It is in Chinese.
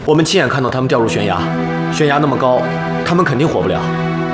我们亲眼看到他们掉入悬崖，悬崖那么高，他们肯定活不了。